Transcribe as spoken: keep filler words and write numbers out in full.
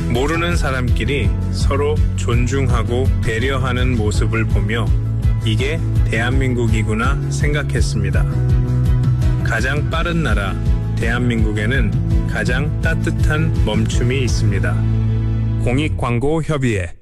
모르는 사람끼리 서로 존중하고 배려하는 모습을 보며 이게 대한민국이구나 생각했습니다. 가장 빠른 나라 대한민국에는 가장 따뜻한 멈춤이 있습니다. 공익광고협의회